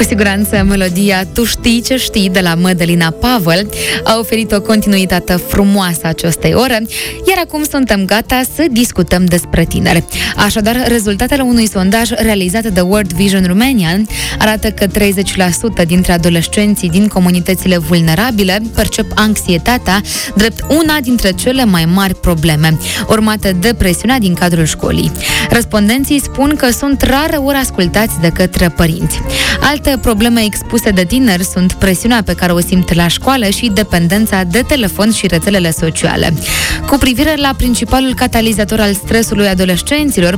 Cu siguranță melodia Tu știi ce știi de la Mădălina Pavel a oferit o continuitate frumoasă acestei ore, iar acum suntem gata să discutăm despre tineri. Așadar, rezultatele unui sondaj realizat de World Vision Romania arată că 30% dintre adolescenții din comunitățile vulnerabile percep anxietatea drept una dintre cele mai mari probleme, urmată de presiunea din cadrul școlii. Respondenții spun că sunt rare ori ascultați de către părinți. Alte probleme expuse de tineri sunt presiunea pe care o simt la școală și dependența de telefon și rețelele sociale. Cu privire la principalul catalizator al stresului adolescenților,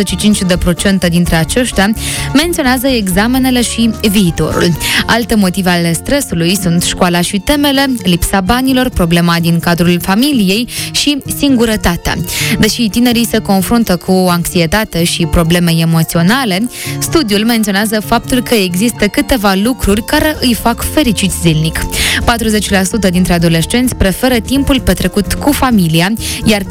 45% dintre aceștia menționează examenele și viitorul. Alte motive ale stresului sunt școala și temele, lipsa banilor, problema din cadrul familiei și singurătatea. Deși tinerii se confruntă cu anxietate și probleme emoționale, studiul menționează faptul că există câteva lucruri care îi fac fericiți zilnic. 40% dintre adolescenți preferă timpul petrecut cu familia, iar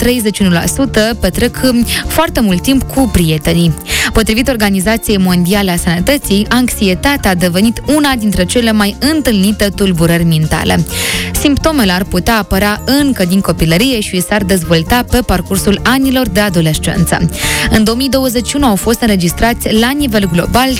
31% petrec foarte mult timp cu prietenii. Potrivit Organizației Mondiale a Sănătății, anxietatea a devenit una dintre cele mai întâlnite tulburări mentale. Simptomele ar putea apărea încă din copilărie și s-ar dezvolta pe parcursul anilor de adolescență. În 2021 au fost înregistrați la nivel global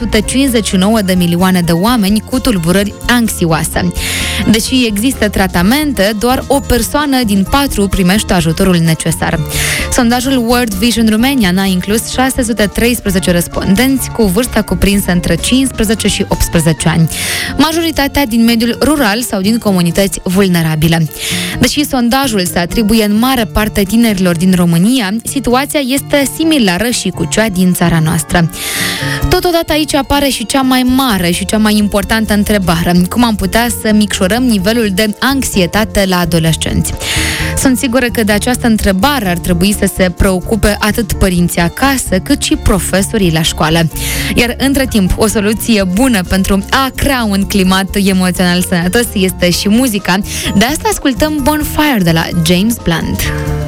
359 de milioane de oameni cu tulburări anxioase. Deși există tratamente, doar o persoană din 4 primește ajutorul necesar. Sondajul World Vision Romania a inclus 613 respondenți cu vârsta cuprinsă între 15 și 18 ani, majoritatea din mediul rural sau din comunități vulnerabile. Deși sondajul se atribuie în mare parte tinerilor din România, situația este similară și cu cea din țara noastră. Totodată aici apare și cea mai mare și cea mai importantă întrebare: cum am putea să micșorăm nivelul de anxietate la adolescenți? Sunt sigură că de această întrebare ar trebui să se preocupe atât părinții acasă, cât și profesorii la școală. Iar între timp, o soluție bună pentru a crea un climat emoțional sănătos este și muzica. De asta ascultăm Bonfire de la James Blunt.